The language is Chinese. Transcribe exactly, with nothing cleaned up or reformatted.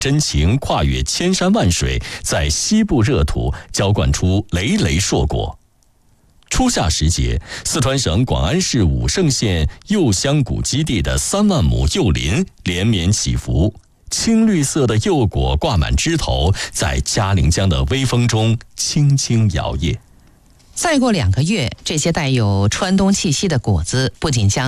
真情跨越千山万水，在西部热土浇灌出累累硕果。初夏时节，四川省广安市武胜县柚香谷基地的三万亩柚林连绵起伏，青绿色的柚果挂满枝头，在嘉陵江的微风中轻轻摇曳。 再过两个月，这些带有川冬气息的果子不仅将